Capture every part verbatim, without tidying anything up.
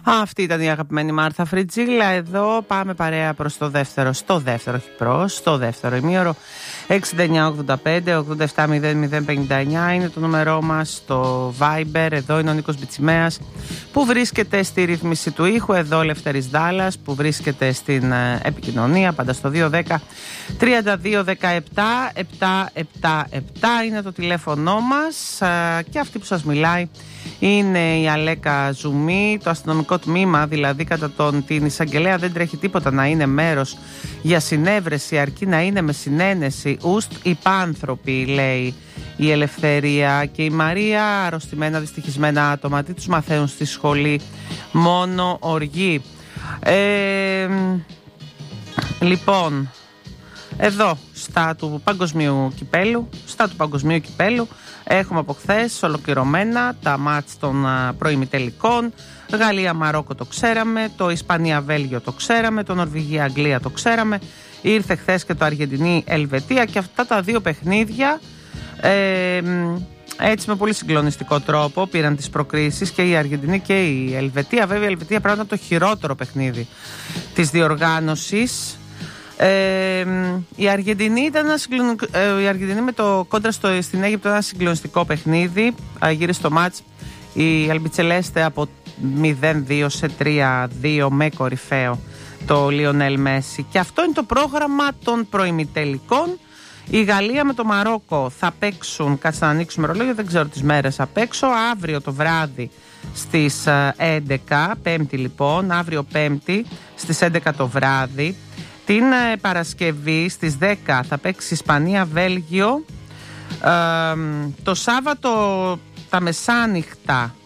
Αυτή ήταν η αγαπημένη Μάρθα Φριτζίλα. Εδώ πάμε παρέα προς το δεύτερο, στο δεύτερο, όχι προς, στο δεύτερο ημίωρο. Έξι εννιά ογδόντα πέντε ογδόντα επτά μηδέν μηδέν πενήντα εννιά είναι το νούμερό μας στο Viber. Εδώ είναι ο Νίκος Μπιτσιμέας που βρίσκεται στη ρύθμιση του ήχου. Εδώ Λευτέρης Δάλλας που βρίσκεται στην ε, επικοινωνία. Πάντα στο δύο δέκα τριάντα δύο δεκαεπτά επτακόσια εβδομήντα επτά είναι το τηλέφωνό μας. Ε, και αυτή που σας μιλάει είναι η Αλέκα Ζουμή. Το αστυνομικό τμήμα, δηλαδή κατά τον την εισαγγελέα, δεν τρέχει τίποτα να είναι μέρος για συνέβρεση, αρκεί να είναι με συνένεση. Ουστ υπάνθρωποι, λέει η Ελευθερία. Και η Μαρία, αρρωστημένα, δυστυχισμένα άτομα, τι τους μαθαίνουν στη σχολή? Μόνο οργή. Ε, λοιπόν, εδώ στα του παγκοσμίου κυπέλου, στα του παγκοσμίου κυπέλου έχουμε από χθες ολοκληρωμένα τα μάτς των προημιτελικών. Γαλλία-Μαρόκο το ξέραμε, το Ισπανία-Βέλγιο το ξέραμε, το Νορβηγία-Αγγλία το ξέραμε. Ήρθε χθες και το Αργεντινή-Ελβετία και αυτά τα δύο παιχνίδια ε, έτσι με πολύ συγκλονιστικό τρόπο πήραν τις προκρίσεις και η Αργεντινή και η Ελβετία. Βέβαια η Ελβετία πρέπει να είναι το χειρότερο παιχνίδι της διοργάνωσης. Ε, η, Αργεντινή ήταν ένα συγκλονι... ε, η Αργεντινή με το κόντρα στο, στην Αίγυπτο ήταν ένα συγκλονιστικό παιχνίδι. ε, Γύρισε στο μάτς η Αλμπιτσελέστε από μηδέν δύο σε τρία δύο με κορυφαίο το Λιονέλ Μέση. Και αυτό είναι το πρόγραμμα των προημιτελικών. Η Γαλλία με το Μαρόκο θα παίξουν, κάτσε να ανοίξουμε ρολόγιο, δεν ξέρω τις μέρες απ' έξω. Αύριο το βράδυ στις έντεκα, Πέμπτη λοιπόν, αύριο Πέμπτη στις έντεκα το βράδυ. Την Παρασκευή στις δέκα θα παίξει Ισπανία-Βέλγιο. Ε, το Σάββατο τα μεσάνυχτα,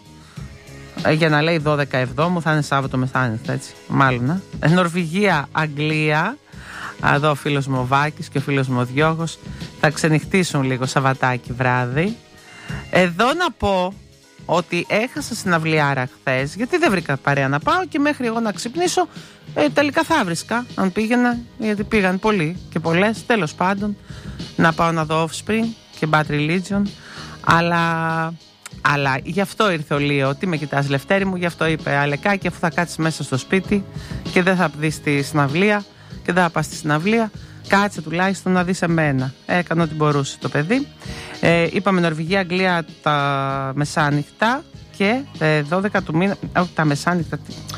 ε, για να λέει δώδεκα εβδόμου, θα είναι Σάββατο μεσάνυχτα, έτσι, μάλλον. Ε. Νορβηγία-Αγγλία. Εδώ ο φίλος μου ο Βάκης και ο φίλος μου ο Διώγος θα ξενυχτήσουν λίγο Σαββατάκι βράδυ. Εδώ να πω ότι έχασα συναυλιάρα χθες, γιατί δεν βρήκα παρέα να πάω και μέχρι εγώ να ξυπνήσω ε, τελικά θα βρίσκα αν πήγαινα, γιατί πήγαν πολλοί και πολλές, τέλος πάντων, να πάω να δω Offspring και Bad Religion, αλλά, αλλά γι' αυτό ήρθε ο Λίο. Τι με κοιτάς Λευτέρη μου? Γι' αυτό είπε Αλεκάκη, αφού θα κάτσεις μέσα στο σπίτι και δεν θα δεις τη συναυλία και δεν θα πας στη συναυλία, κάτσε τουλάχιστον να δεις εμένα. Έκανε ό,τι μπορούσε το παιδί. Ε, είπαμε Νορβηγία-Αγγλία τα μεσάνυχτα και ε, δώδεκα του μήνα, όχι τα μεσάνυχτα,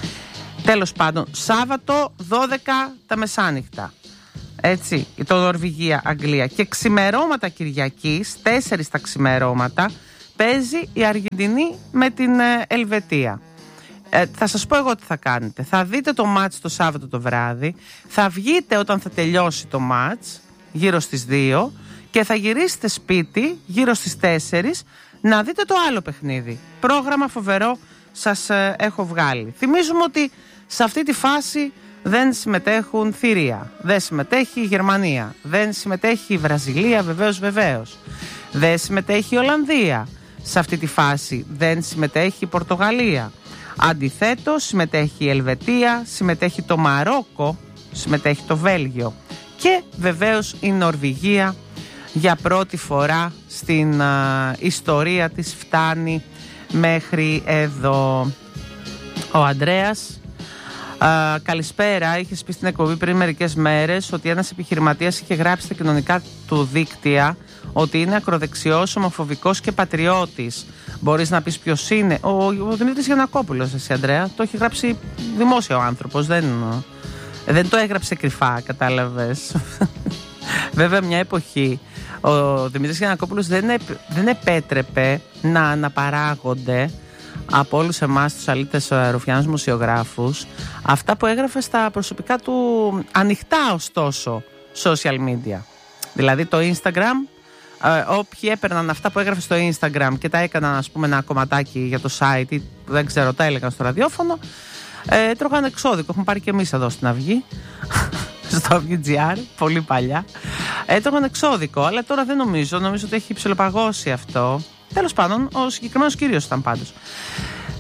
τέλος πάντων Σάββατο δώδεκα τα μεσάνυχτα, έτσι, το Νορβηγία-Αγγλία. Και ξημερώματα Κυριακής, τέσσερις τα ξημερώματα, παίζει η Αργεντινή με την ε, Ελβετία. Ε, θα σας πω εγώ τι θα κάνετε. Θα δείτε το μάτς το Σάββατο το βράδυ, θα βγείτε όταν θα τελειώσει το μάτς γύρω στις δύο και θα γυρίσετε σπίτι γύρω στις τέσσερις να δείτε το άλλο παιχνίδι. Πρόγραμμα φοβερό σας ε, έχω βγάλει. Θυμίζουμε ότι σε αυτή τη φάση δεν συμμετέχουν Θηρία, δεν συμμετέχει η Γερμανία, δεν συμμετέχει η Βραζιλία, βεβαίως βεβαίως, δεν συμμετέχει η Ολλανδία. Σε αυτή τη φάση δεν συμμετέχει η Πορτογαλία. Αντιθέτως συμμετέχει η Ελβετία, συμμετέχει το Μαρόκο, συμμετέχει το Βέλγιο και βεβαίως η Νορβηγία για πρώτη φορά στην α, ιστορία της φτάνει μέχρι εδώ. Ο Ανδρέας, α, καλησπέρα, είχες πει στην εκπομπή πριν μερικές μέρες ότι ένας επιχειρηματίας είχε γράψει στα κοινωνικά του δίκτυα ότι είναι ακροδεξιός, ομοφοβικός και πατριώτης. Μπορείς να πεις ποιος είναι? Ο, ο Δημήτρης Γιαννακόπουλος, εσύ Ανδρέα, το έχει γράψει δημόσιο άνθρωπος, δεν, δεν το έγραψε κρυφά, κατάλαβες. Βέβαια μια εποχή ο Δημήτρης Γιαννακόπουλος δεν, επ, δεν επέτρεπε να αναπαράγονται από όλους εμάς τους αλήτες ρουφιάνους δημοσιογράφους αυτά που έγραφε στα προσωπικά του ανοιχτά ωστόσο social media. Δηλαδή το Instagram, ε, όποιοι έπαιρναν αυτά που έγραφε στο Instagram και τα έκαναν, ας πούμε, ένα κομματάκι για το site ή δεν ξέρω, τα έλεγαν στο ραδιόφωνο, ε, τρώγαν εξώδικο. Έχουμε πάρει και εμείς εδώ στην Αυγή στο Αυγή τζι αρ, πολύ παλιά, ε, τρώγαν εξώδικο, αλλά τώρα δεν νομίζω νομίζω ότι έχει ψιλοπαγώσει αυτό. Τέλος πάντων, ο συγκεκριμένος κύριος ήταν πάντως.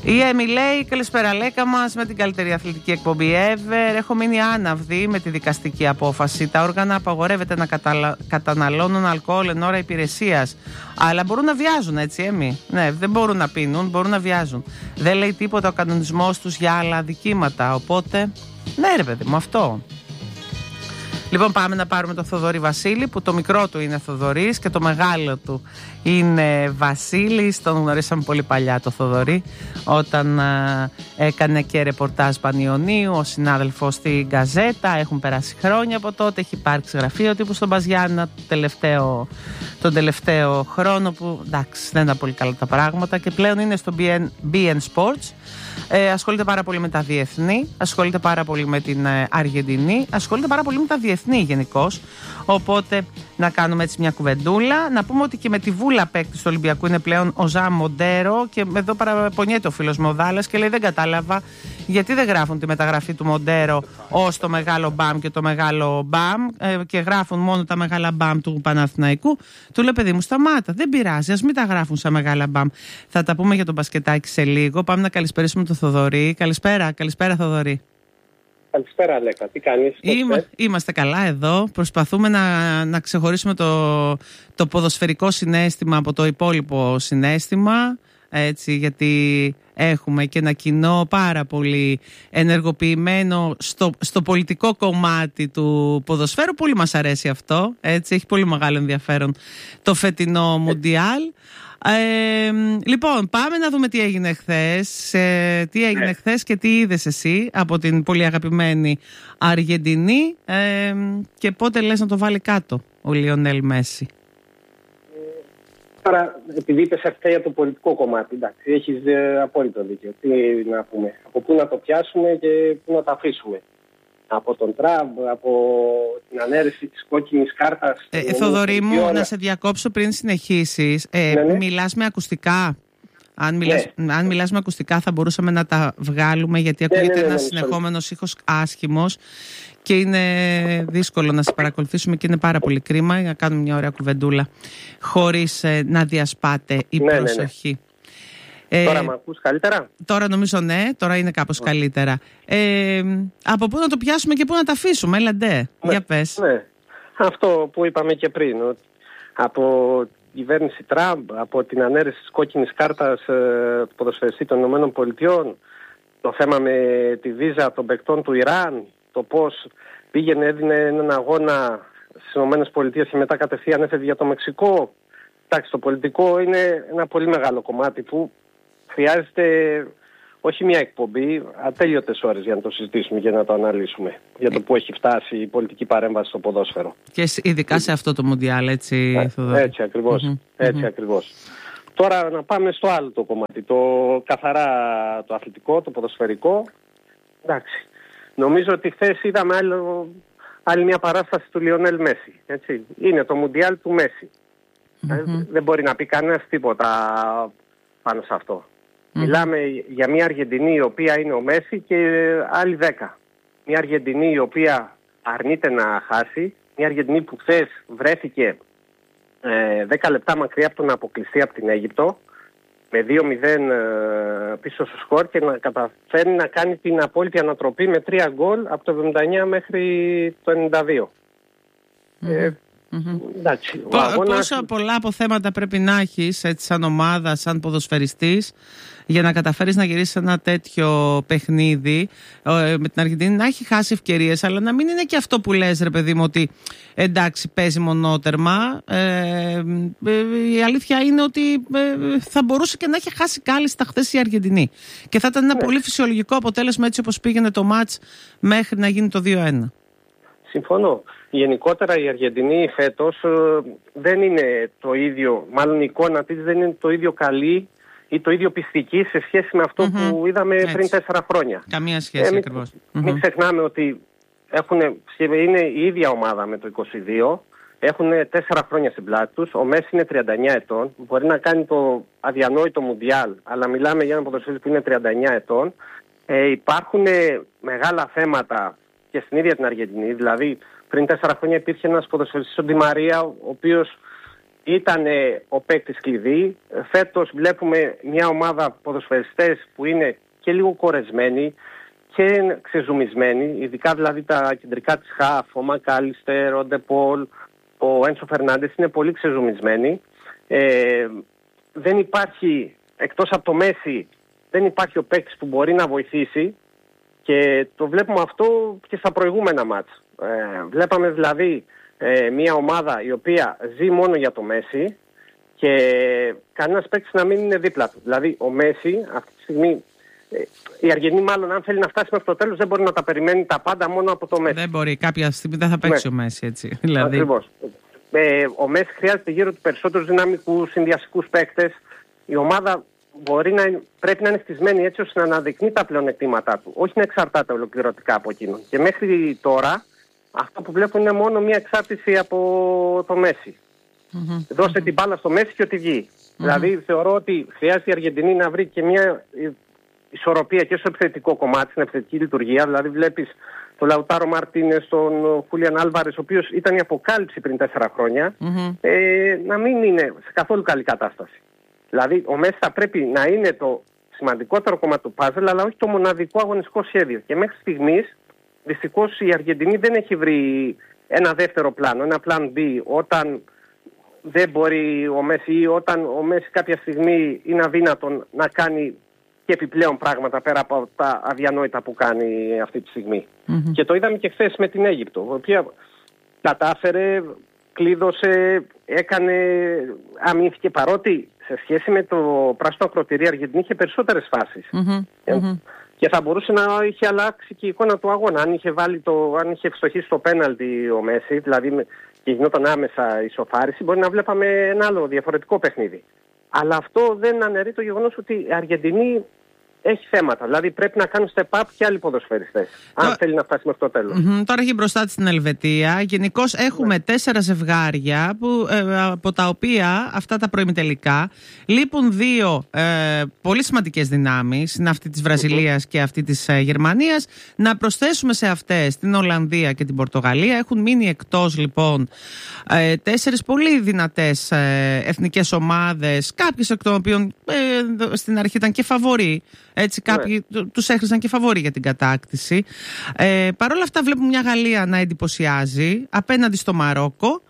Η Έμι λέει: καλησπέρα, Λέκα μας, με την καλύτερη αθλητική εκπομπή ever. Έχω μείνει άναυδη με τη δικαστική απόφαση. Τα όργανα απαγορεύεται να καταλα... καταναλώνουν αλκοόλ εν ώρα υπηρεσίας. Αλλά μπορούν να βιάζουν, έτσι, Έμι. Ναι, δεν μπορούν να πίνουν, μπορούν να βιάζουν. Δεν λέει τίποτα ο κανονισμός τους για άλλα αδικήματα. Οπότε, ναι, ρε παιδί μου, αυτό. Λοιπόν, πάμε να πάρουμε τον Θοδωρή Βασίλη, που το μικρό του είναι Θοδωρής και το μεγάλο του είναι Βασίλης. Τον γνωρίσαμε πολύ παλιά το Θοδωρή, όταν α, έκανε και ρεπορτάζ Πανιωνίου, ο συνάδελφος στην Γκαζέτα. Έχουν περάσει χρόνια από τότε, έχει υπάρξει γραφείο τύπου στον Μπαζιάννα το τελευταίο, τον τελευταίο χρόνο, που εντάξει δεν ήταν πολύ καλά τα πράγματα, και πλέον είναι στο μπι εν Sports. Ε, ασχολείται πάρα πολύ με τα διεθνή, ασχολείται πάρα πολύ με την ε, Αργεντινή, ασχολείται πάρα πολύ με τα διεθνή γενικώς. Οπότε να κάνουμε έτσι μια κουβεντούλα. Να πούμε ότι και με τη βούλα παίκτη του Ολυμπιακού είναι πλέον ο Ζαν Μοντέρο. Και εδώ παραπονιέται ο φίλος μου ο Δάλλας και λέει: δεν κατάλαβα γιατί δεν γράφουν τη μεταγραφή του Μοντέρο ως το μεγάλο μπαμ και το μεγάλο μπαμ, ε, και γράφουν μόνο τα μεγάλα μπαμ του Παναθηναϊκού. Του λέω: παιδί μου, σταμάτα, δεν πειράζει, ας μην τα γράφουν σαν μεγάλα μπαμ. Θα τα πούμε για τον μπασκετάκι σε λίγο. Πάμε να καλησπερίσουμε τον Θοδωρή. Καλησπέρα, καλησπέρα Θοδωρή. Καλησπέρα, Λέκα. Τι κάνεις? Είμα, είμαστε καλά εδώ. Προσπαθούμε να, να ξεχωρίσουμε το, το ποδοσφαιρικό συναίσθημα από το υπόλοιπο συναίσθημα. Έτσι, γιατί έχουμε και ένα κοινό πάρα πολύ ενεργοποιημένο στο, στο πολιτικό κομμάτι του ποδοσφαίρου. Πολύ μας αρέσει αυτό. Έτσι, έχει πολύ μεγάλο ενδιαφέρον το φετινό Μουντιάλ. Ε, λοιπόν, πάμε να δούμε τι έγινε χθες. Ε, τι έγινε ναι. χθες και τι είδες εσύ από την πολύ αγαπημένη Αργεντινή, ε, και πότε λες να το βάλει κάτω ο Λιονέλ Μέση? Τώρα, επειδή είπες αυτά για το πολιτικό κομμάτι, εντάξει, έχεις ε, απόλυτο δίκιο. Τι να πούμε, από πού να το πιάσουμε και πού να το αφήσουμε? Από τον Τραμπ, από την ανέρεση της κόκκινης κάρτας. Ε, Θοδωρή μου, να σε διακόψω πριν συνεχίσεις. Ε, ναι, ναι. Μιλάς με ακουστικά. Αν μιλάς, ναι. αν μιλάς με ακουστικά θα μπορούσαμε να τα βγάλουμε, γιατί ακούγεται ναι, ναι, ναι, ένας ναι, ναι, συνεχόμενος ήχος άσχημος και είναι δύσκολο να σε παρακολουθήσουμε και είναι πάρα πολύ κρίμα να κάνουμε μια ωραία κουβεντούλα χωρίς ε, να διασπάται η ναι, προσοχή. Ναι, ναι. Ε, τώρα με ακούς καλύτερα? Τώρα νομίζω ναι, τώρα είναι κάπως oh. καλύτερα. Ε, από πού να το πιάσουμε και πού να τα αφήσουμε, έλαντε, ναι, για πες. Ναι, αυτό που είπαμε και πριν, ότι από την κυβέρνηση Τραμπ, από την ανέρεση της κόκκινης κάρτας ε, του ποδοσφαιριστή των ΗΠΑ, το θέμα με τη βίζα των παικτών του Ιράν, το πώς πήγαινε, έδινε έναν αγώνα στις ΗΠΑ και μετά κατευθείαν έφευγε για το Μεξικό. Εντάξει, το πολιτικό είναι ένα πολύ μεγάλο κομμάτι που χρειάζεται όχι μια εκπομπή, ατέλειωτες ώρες για να το συζητήσουμε και να το αναλύσουμε. Για το που έχει φτάσει η πολιτική παρέμβαση στο ποδόσφαιρο. Και ειδικά σε αυτό το Μουντιάλ, έτσι, Θοδωρή. Έτσι ακριβώς. Mm-hmm. Έτσι mm-hmm. ακριβώς. Τώρα να πάμε στο άλλο το κομμάτι, το καθαρά το αθλητικό, το ποδοσφαιρικό. Εντάξει. Νομίζω ότι χθες είδαμε άλλο, άλλη μια παράσταση του Λιονέλ Μέση. Έτσι. Είναι το Μουντιάλ του Μέση. Mm-hmm. Δεν μπορεί να πει κανένας τίποτα πάνω σε αυτό. Mm-hmm. Μιλάμε για μια Αργεντινή η οποία είναι ο Μέση και άλλοι δέκα. Μια Αργεντινή η οποία αρνείται να χάσει. Μια Αργεντινή που χθες βρέθηκε ε, δέκα λεπτά μακριά από το να αποκλειστεί από την Αίγυπτο με δύο μηδέν ε, πίσω στο σκορ και να καταφέρει να κάνει την απόλυτη ανατροπή με τρία γκολ από το εβδομήντα εννιά μέχρι το ενενήντα δύο. Mm-hmm. Ε, Mm-hmm. Εντάξει, αγώνας... Πόσα πολλά αποθέματα πρέπει να έχεις έτσι, σαν ομάδα, σαν ποδοσφαιριστής, για να καταφέρεις να γυρίσεις ένα τέτοιο παιχνίδι ε, με την Αργεντινή, να έχει χάσει ευκαιρίες, αλλά να μην είναι και αυτό που λες, ρε παιδί μου, ότι εντάξει παίζει μονότερμα. Ε, ε, η αλήθεια είναι ότι ε, θα μπορούσε και να έχει χάσει κάλλιστα χθες η Αργεντινή και θα ήταν ένα ναι. πολύ φυσιολογικό αποτέλεσμα, έτσι όπως πήγαινε το μάτς μέχρι να γίνει το δύο ένα. Συμφωνώ. Γενικότερα η Αργεντινή φέτος ε, δεν είναι το ίδιο, μάλλον η εικόνα της δεν είναι το ίδιο καλή ή το ίδιο πιστική σε σχέση με αυτό mm-hmm. που είδαμε Έτσι. πριν τέσσερα χρόνια. Καμία σχέση ε, μην, ακριβώς. Μην mm-hmm. ξεχνάμε ότι έχουν, είναι η ίδια ομάδα με το είκοσι δύο, έχουν τέσσερα χρόνια στην πλάτη τους, ο Μέση είναι τριάντα εννιά ετών, μπορεί να κάνει το αδιανόητο Μουντιάλ, αλλά μιλάμε για έναν ποδοσφαιριστή που είναι τριάντα εννιά ετών. Ε, υπάρχουν μεγάλα θέματα και στην ίδια την Αργεντινή, δηλαδή πριν τέσσερα χρόνια υπήρχε ένας ποδοσφαιριστής, ο Ντι Μαρία, ο οποίος ήταν ο παίκτης κλειδί. Φέτος βλέπουμε μια ομάδα ποδοσφαιριστές που είναι και λίγο κορεσμένοι και ξεζουμισμένοι, ειδικά δηλαδή τα κεντρικά της Χαφ, ο Μακάλιστερ, ο Ντεπόλ, ο Ένσο Φερνάντες είναι πολύ ξεζουμισμένοι. Ε, δεν υπάρχει, εκτός από το Μέση, δεν υπάρχει ο παίκτης που μπορεί να βοηθήσει και το βλέπουμε αυτό και στα προηγούμενα μάτς. Ε, βλέπαμε δηλαδή ε, μια ομάδα η οποία ζει μόνο για το Μέση και κανένας παίκτης να μην είναι δίπλα του. Δηλαδή ο Μέση αυτή τη στιγμή, η Αργεντινή μάλλον αν θέλει να φτάσει μέχρι το τέλος δεν μπορεί να τα περιμένει τα πάντα μόνο από το Μέση. Δεν μπορεί, κάποια στιγμή δεν θα παίξει ναι. ο Μέση έτσι. Δηλαδή. Ακριβώς. Ε, ο Μέση χρειάζεται γύρω του περισσότερους δυναμικούς, συνδυαστικούς παίκτες. Η ομάδα μπορεί να, πρέπει να είναι χτισμένη έτσι ώστε να αναδεικνύει τα πλεονεκτήματά του, όχι να εξαρτάται ολοκληρωτικά από εκείνον. Και μέχρι τώρα αυτό που βλέπουν είναι μόνο μια εξάρτηση από το Μέση. Mm-hmm. Δώστε mm-hmm. την μπάλα στο Μέση και ότι βγει. Mm-hmm. Δηλαδή θεωρώ ότι χρειάζεται η Αργεντινή να βρει και μια ισορροπία και στο επιθετικό κομμάτι, στην επιθετική λειτουργία. Δηλαδή βλέπεις τον Λαουτάρο Μαρτίνες, τον Χούλιαν Άλβαρες, ο οποίος ήταν η αποκάλυψη πριν τέσσερα χρόνια, mm-hmm. ε, να μην είναι σε καθόλου καλή κατάσταση. Δηλαδή ο Μέση θα πρέπει να είναι το σημαντικότερο κομμάτι του πάζελ, αλλά όχι το μοναδικό αγωνιστικό σχέδιο. Και μέχρι στιγμής δυστυχώς η Αργεντινή δεν έχει βρει ένα δεύτερο πλάνο, ένα πλάν B, όταν δεν μπορεί ο Μέση ή όταν ο Μέση κάποια στιγμή είναι αδύνατον να κάνει και επιπλέον πράγματα πέρα από τα αδιανόητα που κάνει αυτή τη στιγμή. Mm-hmm. Και το είδαμε και χθες με την Αίγυπτο, η οποία κατάφερε, κλείδωσε, έκανε, αμήνθηκε, παρότι σε σχέση με το πράσινο ακροτηρία η Αργεντινή είχε περισσότερες φάσεις. Mm-hmm. Ε, mm-hmm. Και θα μπορούσε να είχε αλλάξει και η εικόνα του αγώνα. Αν είχε, βάλει το, αν είχε ευστοχίσει το πέναλτι ο Μέση, δηλαδή και γινόταν άμεσα ισοφάριση, μπορεί να βλέπαμε ένα άλλο διαφορετικό παιχνίδι. Αλλά αυτό δεν αναιρεί το γεγονός ότι η Αργεντινή έχει θέματα. Δηλαδή πρέπει να κάνουν step up και άλλοι ποδοσφαιριστές, αν το... θέλει να φτάσει μέχρι το τέλος. Mm-hmm. Τώρα έχει μπροστά της την Ελβετία. Γενικώς έχουμε ναι. τέσσερα ζευγάρια, που, ε, από τα οποία αυτά τα προημιτελικά λείπουν δύο ε, πολύ σημαντικές δυνάμεις. Είναι αυτή της Βραζιλίας mm-hmm. και αυτή της ε, Γερμανίας. Να προσθέσουμε σε αυτές την Ολλανδία και την Πορτογαλία. Έχουν μείνει εκτός λοιπόν ε, τέσσερις πολύ δυνατές ε, εθνικές ομάδες. Κάποιες εκ των οποίων ε, στην αρχή ήταν και φαβορί. Έτσι κάποιοι ναι. τους έχρισαν και φαβόρι για την κατάκτηση. Ε, Παρ' όλα αυτά βλέπουμε μια Γαλλία να εντυπωσιάζει απέναντι στο Μαρόκο.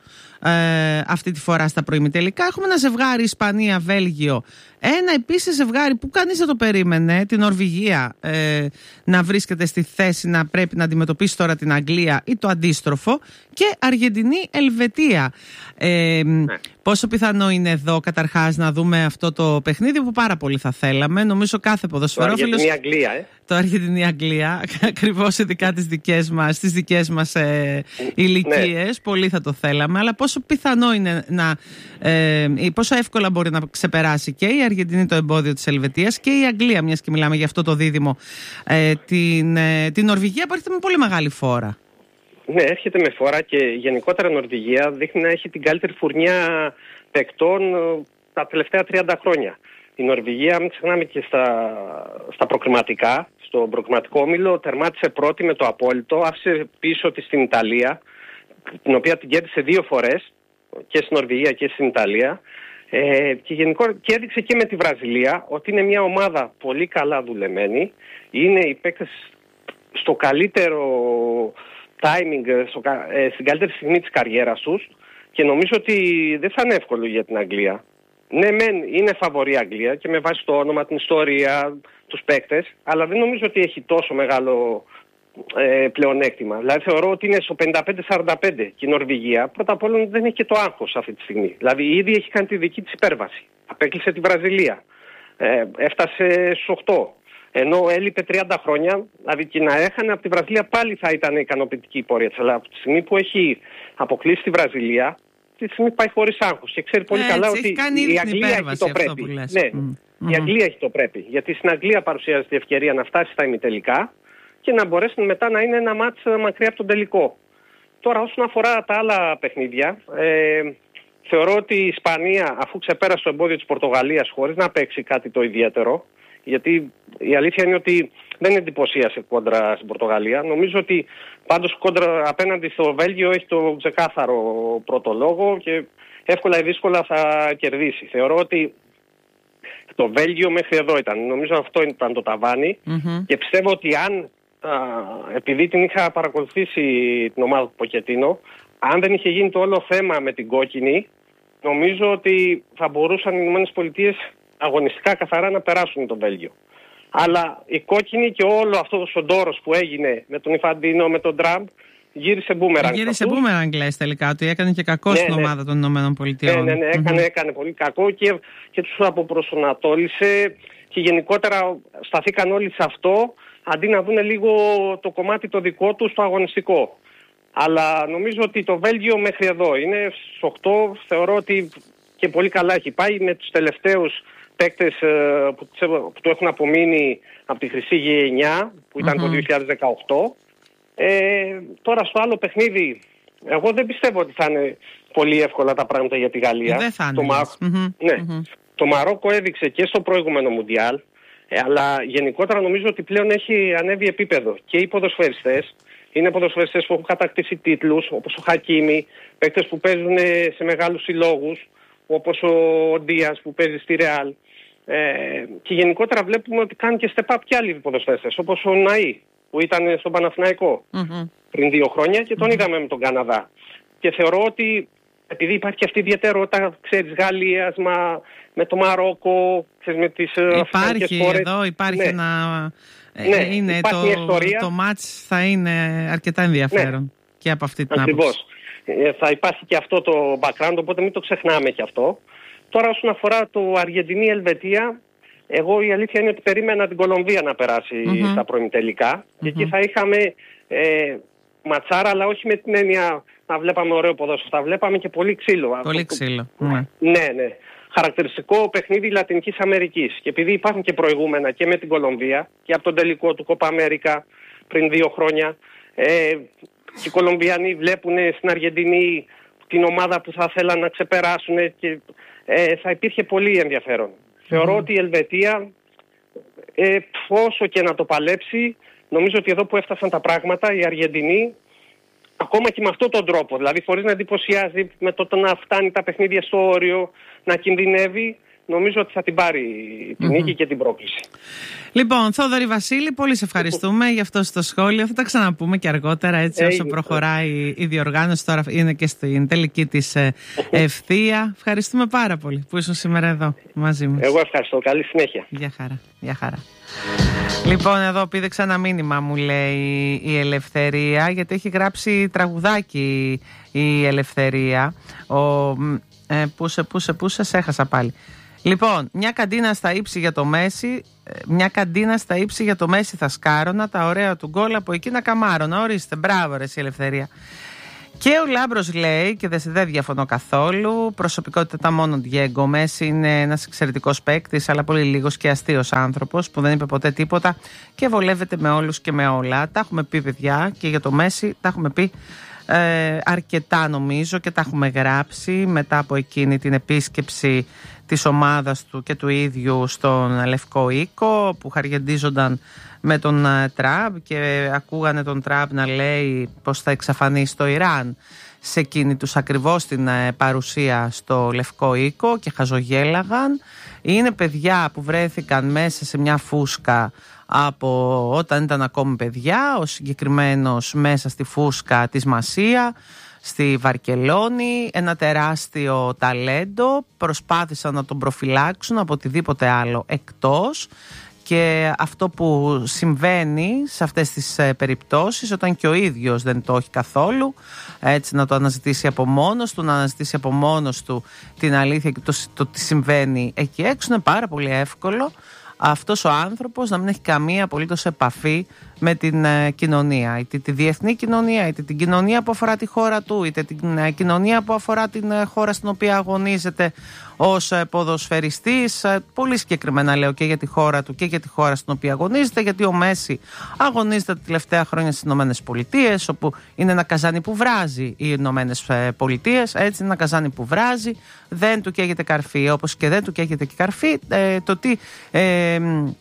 Ε, αυτή τη φορά στα προημιτελικά έχουμε ένα ζευγάρι Ισπανία-Βέλγιο. Ένα επίσης ζευγάρι που κανείς δεν το περίμενε, την Νορβηγία, ε, να βρίσκεται στη θέση να πρέπει να αντιμετωπίσει τώρα την Αγγλία ή το αντίστροφο, και Αργεντινή-Ελβετία. Ε, ναι. Πόσο πιθανό είναι εδώ καταρχάς να δούμε αυτό το παιχνίδι που πάρα πολύ θα θέλαμε? Νομίζω κάθε ποδοσφαιρόφιλος. Το Αργεντινή-Αγγλία, ε. Το Αργεντινή-Αγγλία, ακριβώς ειδικά τις δικές μας, τις δικές μας ε, ηλικίες, ναι. πολύ θα το θέλαμε, αλλά πόσο πιθανό είναι να, ε, πόσο εύκολα μπορεί να ξεπεράσει και η Αργεντινή το εμπόδιο της Ελβετίας και η Αγγλία, μιας και μιλάμε για αυτό το δίδυμο, ε, την, ε, την Νορβηγία που έρχεται με πολύ μεγάλη φόρα. Ναι, έρχεται με φόρα και γενικότερα η Νορβηγία δείχνει να έχει την καλύτερη φουρνιά παικτών τα τελευταία τριάντα χρόνια. Η Νορβηγία, μην ξεχνάμε και στα, στα προκριματικά, στο προκριματικό όμιλο τερμάτισε πρώτη με το απόλυτο, άφησε πίσω της την Ιταλία, την οποία την κέρδισε δύο φορές, και στην Νορβηγία και στην Ιταλία. Ε, και γενικότερα και έδειξε και με τη Βραζιλία ότι είναι μια ομάδα πολύ καλά δουλεμένη. Είναι οι παίκτες στο καλύτερο timing, στο, ε, στην καλύτερη στιγμή της καριέρας τους, και νομίζω ότι δεν θα είναι εύκολο για την Αγγλία. Ναι, μεν είναι φαβορή η Αγγλία και με βάση το όνομα, την ιστορία, τους παίκτες, αλλά δεν νομίζω ότι έχει τόσο μεγάλο ε, πλεονέκτημα. Δηλαδή θεωρώ ότι είναι στο πενήντα πέντε σαράντα πέντε και η Νορβηγία πρώτα απ' όλα δεν έχει και το άγχος αυτή τη στιγμή. Δηλαδή ήδη έχει κάνει τη δική της υπέρβαση. Απέκλεισε τη Βραζιλία. Ε, έφτασε στους οκτώ. Ενώ έλειπε τριάντα χρόνια, δηλαδή και να έχανε από τη Βραζιλία πάλι θα ήταν ικανοποιητική η πορεία της. Αλλά από τη στιγμή που έχει αποκλείσει τη Βραζιλία, τη στιγμή πάει χωρίς άγχος και ξέρει πολύ ε, καλά έτσι, ότι η Αγγλία έχει το πρέπει. Ναι, mm. η Αγγλία έχει το πρέπει. Γιατί στην Αγγλία παρουσιάζεται η ευκαιρία να φτάσει στα ημιτελικά και να μπορέσει μετά να είναι ένα μάτς μακριά από τον τελικό. Τώρα όσον αφορά τα άλλα παιχνίδια, ε, θεωρώ ότι η Ισπανία, αφού ξεπέρασε το εμπόδιο της Πορτογαλίας χωρίς να παίξει κάτι το ιδιαίτερο, γιατί η αλήθεια είναι ότι δεν εντυπωσίασε κόντρα στην Πορτογαλία. Νομίζω ότι πάντως κόντρα απέναντι στο Βέλγιο έχει το ξεκάθαρο πρώτο λόγο και εύκολα ή δύσκολα θα κερδίσει. Θεωρώ ότι το Βέλγιο μέχρι εδώ ήταν. Νομίζω αυτό ήταν το ταβάνι mm-hmm. και πιστεύω ότι αν, α, επειδή την είχα παρακολουθήσει την ομάδα του Ποκετίνο, αν δεν είχε γίνει το όλο θέμα με την κόκκινη, νομίζω ότι θα μπορούσαν οι ΗΠΑ αγωνιστικά καθαρά να περάσουν το Βέλγιο. Αλλά η κόκκινη και όλο αυτό ο ντόρος που έγινε με τον Ιφαντίνο, με τον Τραμπ, γύρισε μπούμεραγκ. Γύρισε μπούμεραγκ, λες τελικά, ότι έκανε και κακό ναι, στην ναι. ομάδα των Ηνωμένων Πολιτειών. Ναι, ναι, ναι, έκανε, mm-hmm. έκανε πολύ κακό και, και τους αποπροσωνατόλισε και γενικότερα σταθήκαν όλοι σε αυτό, αντί να δουν λίγο το κομμάτι το δικό τους, το αγωνιστικό. Αλλά νομίζω ότι το Βέλγιο μέχρι εδώ είναι στις οκτώ, θεωρώ ότι και πολύ καλά έχει πάει με τους τελευταίους παίκτες που, που του έχουν απομείνει από τη χρυσή γενιά, που ήταν mm-hmm. το δύο χιλιάδες δεκαοκτώ. Ε, τώρα στο άλλο παιχνίδι, εγώ δεν πιστεύω ότι θα είναι πολύ εύκολα τα πράγματα για τη Γαλλία. Δεν θα είναι. Το, Μα... mm-hmm. Ναι. Mm-hmm. Το Μαρόκο έδειξε και στο προηγούμενο Μουντιάλ, ε, αλλά γενικότερα νομίζω ότι πλέον έχει ανέβει επίπεδο. Και οι ποδοσφαιριστές, είναι ποδοσφαιριστές που έχουν κατακτήσει τίτλους, όπως ο Χακίμι, παίκτες που παίζουν σε μεγάλους συλλόγους, όπως ο Ντίας που παίζει στη Ρεάλ. Ε, και γενικότερα βλέπουμε ότι κάνουν και step up και άλλοι ποδοσφαιριστές, όπως ο Ναΐ, που ήταν στον Παναθηναϊκό mm-hmm. πριν δύο χρόνια και τον mm-hmm. είδαμε με τον Καναδά. Και θεωρώ ότι επειδή υπάρχει και αυτή η ιδιαιτερότητα, ξέρεις, Γαλλίας, μα, με το Μαρόκο, ξέρεις, με τις Υπάρχει χώρες. Εδώ, υπάρχει ναι. ένα... Ναι, είναι το, το μάτς θα είναι αρκετά ενδιαφέρον ναι. και από αυτή την άποψη. Ακριβώς. Ε, θα υπάρχει και αυτό το background, οπότε μην το ξεχνάμε και αυτό. Τώρα όσον αφορά το Αργεντινή-Ελβετία, εγώ η αλήθεια είναι ότι περίμενα την Κολομβία να περάσει mm-hmm. στα προημιτελικά. Mm-hmm. Και εκεί θα είχαμε ε, ματσάρα, αλλά όχι με την έννοια να βλέπαμε ωραίο ποδόσφαιρο. Θα βλέπαμε και πολύ ξύλο. Πολύ ξύλο. Ναι, ναι. ναι. Χαρακτηριστικό παιχνίδι Λατινικής Αμερικής. Και επειδή υπάρχουν και προηγούμενα και με την Κολομβία και από τον τελικό του Κόπα Αμέρικα πριν δύο χρόνια, ε, οι Κολομβιανοί βλέπουν στην Αργεντινή την ομάδα που θα θέλαν να ξεπεράσουν και ε, θα υπήρχε πολύ ενδιαφέρον. Mm. Θεωρώ ότι η Ελβετία, ε, όσο και να το παλέψει, νομίζω ότι εδώ που έφτασαν τα πράγματα, η Αργεντινή, ακόμα και με αυτόν τον τρόπο, δηλαδή χωρίς να εντυπωσιάζει, με το να φτάνει τα παιχνίδια στο όριο, να κινδυνεύει, νομίζω ότι θα την πάρει την mm-hmm. νίκη και την πρόκληση. Λοιπόν, Θόδωρη Βασίλη, πολύ σε ευχαριστούμε για αυτό το σχόλιο. Θα τα ξαναπούμε και αργότερα, έτσι, όσο προχωράει η διοργάνωση. Τώρα είναι και στην τελική της ευθεία. Ευχαριστούμε πάρα πολύ που ήσουν σήμερα εδώ μαζί μας. Εγώ ευχαριστώ. Καλή συνέχεια. Γεια χαρά. Γεια χαρά. Λοιπόν, εδώ πήδεξα ένα μήνυμα, μου λέει η Ελευθερία, γιατί έχει γράψει τραγουδάκι η Ελευθερία. Ο, ε, πούσε, πούσε, πούσε, σε έχασα πάλι. Λοιπόν, μια καντίνα στα ύψη για το Μέση, μια καντίνα στα ύψη για το Μέση θα σκάρωνα, τα ωραία του γκολ από εκεί να καμάρωνα. Ορίστε, μπράβο ρε, η Ελευθερία. Και ο Λάμπρος λέει, και δεν διαφωνώ καθόλου, προσωπικότητα μόνο Διέγκο. Μέση είναι ένας εξαιρετικός παίκτης, αλλά πολύ λίγος και αστείος άνθρωπος που δεν είπε ποτέ τίποτα και βολεύεται με όλους και με όλα. Τα έχουμε πει, παιδιά, και για το Μέση τα έχουμε πει ε, αρκετά νομίζω και τα έχουμε γράψει μετά από εκείνη την επίσκεψη της ομάδας του και του ίδιου στον Λευκό Οίκο, που χαργεντίζονταν με τον Τραμπ και ακούγανε τον Τραμπ να λέει πως θα εξαφανίσει το Ιράν σε εκείνη τους ακριβώς την παρουσία στο Λευκό Οίκο και χαζογέλαγαν. Είναι παιδιά που βρέθηκαν μέσα σε μια φούσκα από όταν ήταν ακόμη παιδιά, ο συγκεκριμένος μέσα στη φούσκα της Μασία στη Βαρκελόνη, ένα τεράστιο ταλέντο, προσπάθησαν να τον προφυλάξουν από οτιδήποτε άλλο εκτός. Και αυτό που συμβαίνει σε αυτές τις ε, περιπτώσεις, όταν και ο ίδιος δεν το έχει καθόλου, έτσι να το αναζητήσει από μόνος του, να αναζητήσει από μόνος του την αλήθεια και το, το τι συμβαίνει εκεί έξω, είναι πάρα πολύ εύκολο αυτός ο άνθρωπος να μην έχει καμία απολύτως επαφή με την ε, κοινωνία, είτε τη διεθνή κοινωνία, είτε την κοινωνία που αφορά τη χώρα του, είτε την ε, κοινωνία που αφορά την ε, χώρα στην οποία αγωνίζεται ως ε, ποδοσφαιριστής. Ε, πολύ συγκεκριμένα λέω και για τη χώρα του και για τη χώρα στην οποία αγωνίζεται, γιατί ο Μέση αγωνίζεται τα τελευταία χρόνια στις Ηνωμένες Πολιτείες, όπου είναι ένα καζάνι που βράζει οι Ηνωμένες Πολιτείες, έτσι, ένα καζάνι που βράζει, δεν του καίγεται καρφί, όπως και δεν του καίγεται και καρφί ε, το τι... Ε,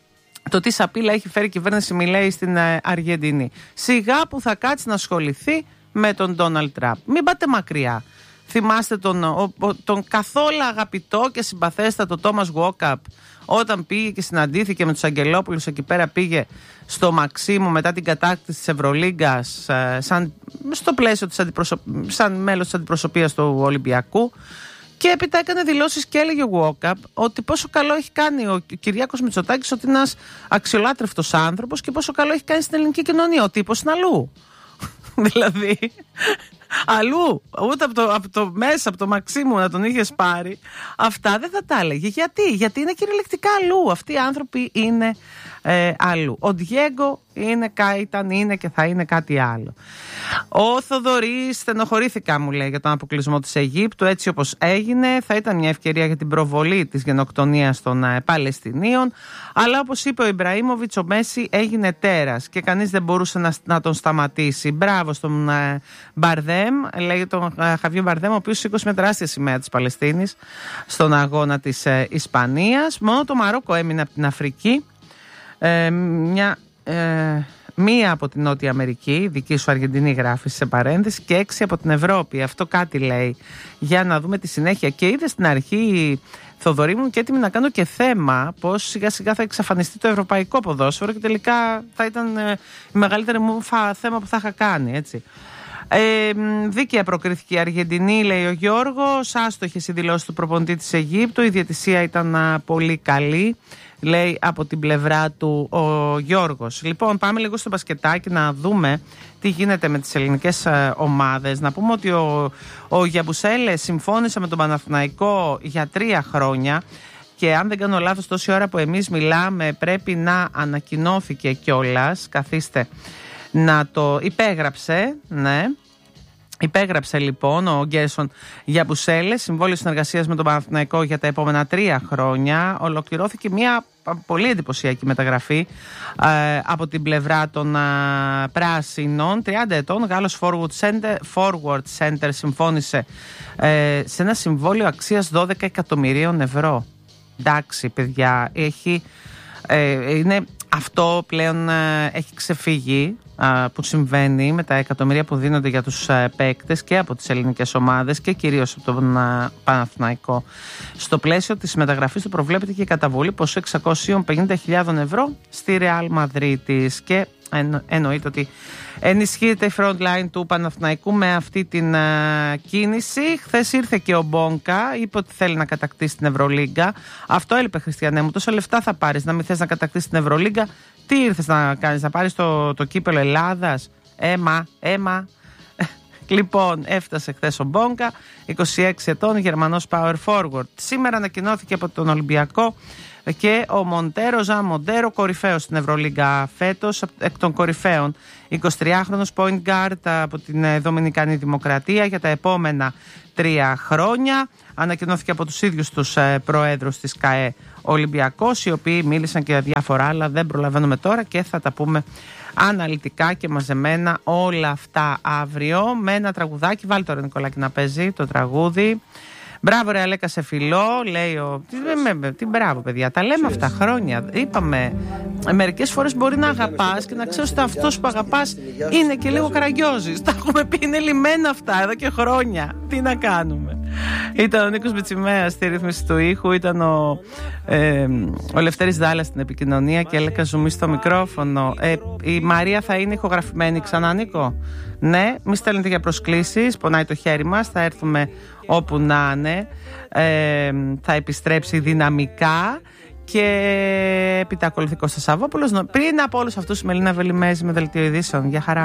Το τι σαπίλα έχει φέρει η κυβέρνηση Μιλέη στην Αργεντινή. Σιγά που θα κάτσει να ασχοληθεί με τον Ντόναλντ Τραμπ. Μην πάτε μακριά. θυμάστε τον, ο, τον καθόλου αγαπητό και συμπαθέστατο Τόμας Walkup, όταν πήγε και συναντήθηκε με τους Αγγελόπουλους εκεί πέρα, πήγε στο Μαξίμου μετά την κατάκτηση της Ευρωλίγκας σαν, στο πλαίσιο της αντιπροσωπ... σαν μέλος της αντιπροσωπείας του Ολυμπιακού, και έπειτα έκανε δηλώσεις και έλεγε ο Walkup ότι πόσο καλό έχει κάνει ο Κυριάκος Μητσοτάκης, ότι είναι ένας αξιολάτρευτος άνθρωπος, και πόσο καλό έχει κάνει στην ελληνική κοινωνία. Ο τύπος είναι αλλού. Δηλαδή, αλλού, ούτε από το, από το μέσα, από το Μαξίμου να τον είχες πάρει, αυτά δεν θα τα έλεγε. Γιατί, γιατί είναι κυριολεκτικά αλλού. Αυτοί οι άνθρωποι είναι ε, αλλού. Ο Διέγκο είναι, ήταν, είναι και θα είναι κάτι άλλο. Ο Θοδωρής, στενοχωρήθηκα, μου λέει, για τον αποκλεισμό της Αιγύπτου. Έτσι όπως έγινε, θα ήταν μια ευκαιρία για την προβολή της γενοκτονίας των ε, Παλαιστινίων. Αλλά όπως είπε ο Ιμπραήμοβιτς, ο Μέση έγινε τέρας και κανείς δεν μπορούσε να, να τον σταματήσει. Μπράβο στον ε, Μπαρδέμ, λέει τον ε, Χαβιέ Μπαρδέμ, ο οποίος σήκωσε με τεράστια σημαία της Παλαιστίνης στον αγώνα της ε, Ισπανίας. Μόνο το Μαρόκο έμεινε από την Αφρική. Ε, μια... Ε, μία από την Νότια Αμερική, δική σου Αργεντινή γράφει σε παρένθεση, και έξι από την Ευρώπη. Αυτό κάτι λέει. Για να δούμε τη συνέχεια. Και είδε στην αρχή, Θοδωρή μου, και έτοιμη να κάνω και θέμα πως σιγά σιγά θα εξαφανιστεί το ευρωπαϊκό ποδόσφαιρο, και τελικά θα ήταν ε, η μεγαλύτερη μου φα, θέμα που θα είχα κάνει, έτσι. Ε, δίκαια προκρίθηκε η Αργεντινή, λέει ο Γιώργος. Άστοχες οι δηλώσεις του προπονητή της Αιγύπτου. Η διαιτησία ήταν α, πολύ καλή, λέει από την πλευρά του ο Γιώργος. Λοιπόν, πάμε λίγο στο μπασκετάκι να δούμε τι γίνεται με τις ελληνικές ε, ομάδες. Να πούμε ότι ο, ο Γιαμπουσέλες συμφώνησε με τον Παναθηναϊκό για τρία χρόνια. Και αν δεν κάνω λάθος, τόση ώρα που εμείς μιλάμε πρέπει να ανακοινώθηκε κιόλας. Καθίστε να το υπέγραψε, ναι. Υπέγραψε λοιπόν ο Γκέρσον Γιαμπουσέλες συμβόλαιο συνεργασίας με τον Παναθηναϊκό για τα επόμενα τρία χρόνια. Ολοκληρώθηκε μια πολύ εντυπωσιακή μεταγραφή ε, από την πλευρά των ε, πράσινων. τριάντα ετών, Γάλλος forward center, forward center συμφώνησε ε, σε ένα συμβόλαιο αξίας δώδεκα εκατομμυρίων ευρώ. Εντάξει, παιδιά, έχει, ε, είναι, αυτό πλέον ε, έχει ξεφύγει που συμβαίνει με τα εκατομμύρια που δίνονται για τους παίκτες και από τις ελληνικές ομάδες και κυρίως από τον Παναθηναϊκό. Στο πλαίσιο της μεταγραφής του προβλέπεται και η καταβολή ποσού εξακόσιες πενήντα χιλιάδες ευρώ στη Ρεάλ Μαδρίτης, και εννο, εννοείται ότι ενισχύεται η front line του Παναθηναϊκού με αυτή την uh, κίνηση. Χθες ήρθε και ο Μπόνκα, είπε ότι θέλει να κατακτήσει την Ευρωλίγκα. Αυτό έλειπε, Χριστιανέ μου. Τόσα λεφτά θα πάρεις να μην θες να κατακτήσει την Ευρωλίγκα? Τι ήρθες να κάνεις, να πάρεις το, το κύπελο Ελλάδας? Έμα, έμα. Λοιπόν, έφτασε χθες ο Μπόνκα, είκοσι έξι ετών, Γερμανός power forward. Σήμερα ανακοινώθηκε από τον Ολυμπιακό και ο Μοντέρο, Ζαν Μοντέρο, κορυφαίος στην Ευρωλίγκα φέτος, εκ των κορυφαίων. εικοσιτριάχρονος point guard από την Δομινικανή Δημοκρατία για τα επόμενα τρία χρόνια. Ανακοινώθηκε από τους ίδιους τους προέδρους της ΚΑΕ Ολυμπιακός, οι οποίοι μίλησαν και για διάφορα άλλα, δεν προλαβαίνουμε τώρα και θα τα πούμε αναλυτικά και μαζεμένα όλα αυτά αύριο με ένα τραγουδάκι. Βάλει τώρα, Νικολάκη, να παίζει το τραγούδι. Μπράβο, ρε Αλέκα, σε φιλό, λέει ο. Τι, με, με, τι μπράβο, παιδιά, τα λέμε αυτά χρόνια. Είπαμε, μερικές φορές μπορεί να αγαπάς και να ξέρεις ότι αυτός που αγαπάς είναι και λίγο καραγκιόζης. Τα έχουμε πει, είναι λιμένα αυτά εδώ και χρόνια. Τι να κάνουμε. Ήταν ο Νίκος Μπιτσιμέας στη ρύθμιση του ήχου, ήταν ο, ε, ο Λευτέρης Δάλλας στην επικοινωνία και έλεγα ζουμί στο μικρόφωνο. Ε, η Μαρία θα είναι ηχογραφημένη ξανά, Νίκο? Ναι, μη στέλνετε για προσκλήσεις, πονάει το χέρι μας, θα έρθουμε όπου να είναι, ε, θα επιστρέψει δυναμικά και έπειτα ακολουθεί Κώστας Σαββόπουλος. Πριν από όλους αυτούς η Μελίνα Βελιμέζη με δελτίο ειδήσεων. Γεια χαρά.